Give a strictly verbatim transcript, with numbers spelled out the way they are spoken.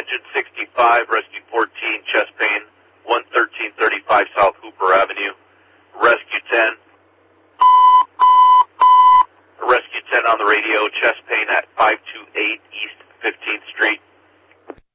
engine sixty-five, rescue fourteen, chest pain, one thirteen thirty-five South Hooper Avenue. Rescue ten. Rescue ten on the radio, chest pain at five two eight East fifteenth Street.